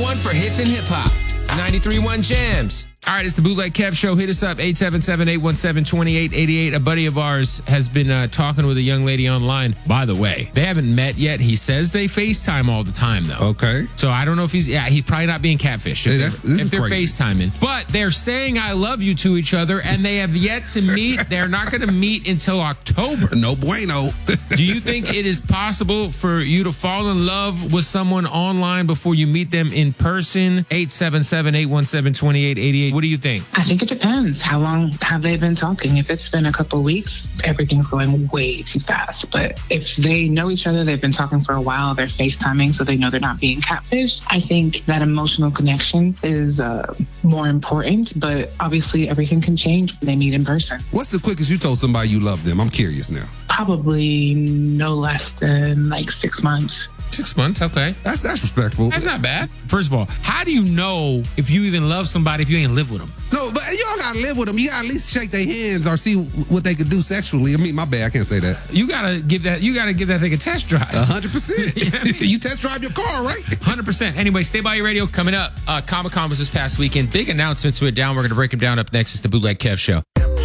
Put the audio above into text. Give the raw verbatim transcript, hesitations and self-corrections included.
one for hits and hip hop. ninety-three point one Jams. All right, it's the Bootleg Kev Show. Hit us up, eight seven seven, eight one seven, two eight eight eight. A buddy of ours has been uh, talking with a young lady online. By the way, they haven't met yet. He says they FaceTime all the time, though. Okay. So I don't know if he's, yeah, he's probably not being catfished if, Hey, they're, that's- this if is they're crazy. FaceTiming. But they're saying I love you to each other, and they have yet to meet. They're not going to meet until October. No bueno. Do you think it is possible for you to fall in love with someone online before you meet them in person? eight seven seven, eight one seven, two eight eight eight. What do you think? I think it depends. How long have they been talking? If it's been a couple of weeks, everything's going way too fast. But if they know each other, they've been talking for a while, they're FaceTiming, so they know they're not being catfished. I think that emotional connection is uh, more important, but obviously everything can change when they meet in person. What's the quickest you told somebody you love them? I'm curious now. Probably no less than like six months. Six months, okay. That's that's respectful. That's not bad. First of all, how do you know if you even love somebody if you ain't live with them? No, but you don't gotta live with them. You gotta at least shake their hands or see what they could do sexually. I mean, my bad, I can't say that. You gotta give that. You gotta give that thing a test drive. A hundred percent. You know what I mean? You test drive your car, right? Hundred percent. Anyway, stay by your radio. Coming up, uh, Comic Con was this past weekend. Big announcements went down. We're gonna break them down up next. It's the Bootleg Kev Show.